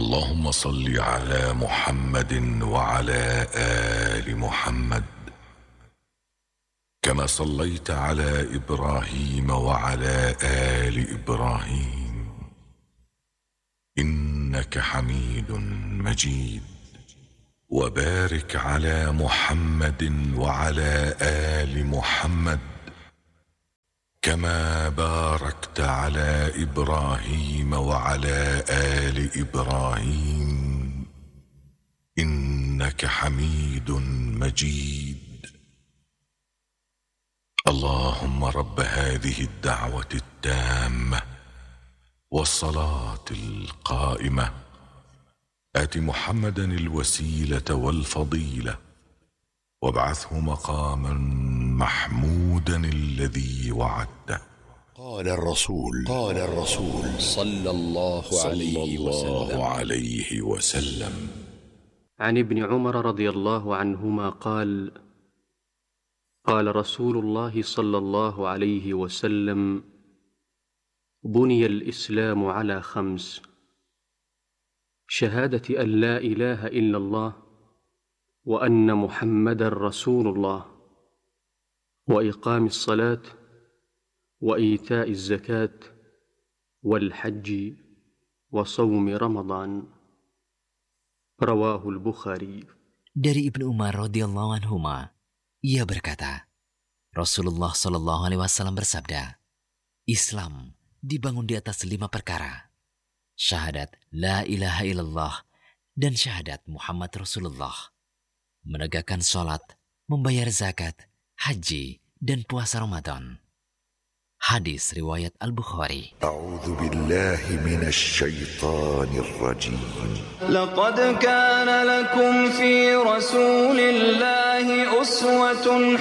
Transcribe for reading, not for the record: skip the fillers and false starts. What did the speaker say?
اللهم صل على محمد وعلى آل محمد كما صليت على إبراهيم وعلى آل إبراهيم إنك حميد مجيد. وبارك على محمد وعلى آل محمد كما باركت على إبراهيم وعلى آل إبراهيم إنك حميد مجيد. اللهم رب هذه الدعوة التامة والصلاة القائمة آت محمدا الوسيلة والفضيلة وابعثه مقاما محمودا الذي وعدته. قال الرسول صلى الله عليه وسلم. عن ابن عمر رضي الله عنهما قال: قال رسول الله صلى الله عليه وسلم: بني الإسلام على 5: شهادة أن لا إله إلا الله وأن محمدا رسول الله، وإقام الصلاة، وإيتاء الزكاة، والحج، وصوم رمضان. رواه البخاري. Dari Ibnu Umar radhiyallahu anhuma, ia berkata, Rasulullah sallallahu alaihi wasallam bersabda, Islam dibangun di atas 5 perkara: syahadat la ilaha illallah dan syahadat Muhammad Rasulullah, menegakkan sholat, membayar zakat, haji, dan puasa Ramadan. Hadis riwayat Al-Bukhari. A'udzu billahi minasy syaithanir rajim. Laqad kana lakum fi Rasulillahi uswatun